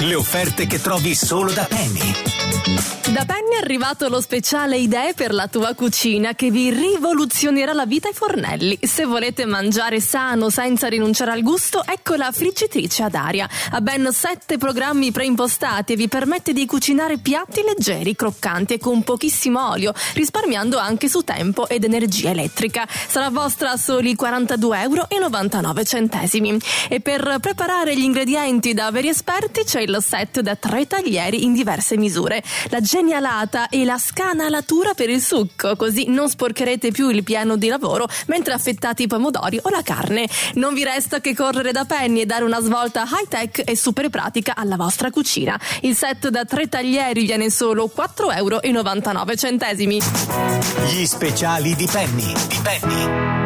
Le offerte che trovi solo da Penny. Da Penny è arrivato lo speciale idee per la tua cucina che vi rivoluzionerà la vita ai fornelli. Se volete mangiare sano senza rinunciare al gusto, ecco la friggitrice ad aria. Ha ben 7 programmi preimpostati e vi permette di cucinare piatti leggeri, croccanti e con pochissimo olio, risparmiando anche su tempo ed energia elettrica. Sarà vostra a soli €42,99. E per preparare gli ingredienti da veri esperti c'è il set da 3 taglieri in diverse misure, la genialata e la scanalatura per il succo, così non sporcherete più il piano di lavoro mentre affettate i pomodori o la carne. Non vi resta che correre da Penny e dare una svolta high tech e super pratica alla vostra cucina. Il set da 3 taglieri viene solo €4,99. Gli speciali di Penny.